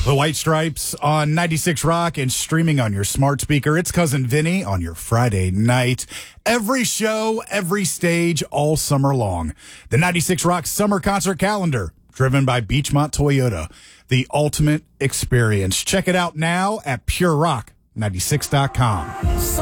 The White Stripes on 96 Rock and streaming on your smart speaker. It's Cousin Vinny on your Friday night. Every show, every stage, all summer long. The 96 Rock Summer Concert Calendar, driven by Beechmont Toyota. The ultimate experience. Check it out now at purerock96.com.